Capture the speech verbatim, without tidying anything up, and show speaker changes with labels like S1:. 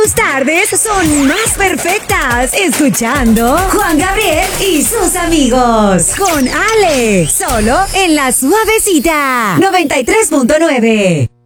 S1: Tus tardes son más perfectas escuchando Juan Gabriel y sus amigos. Con Ale, solo en La Suavecita noventa y tres punto nueve.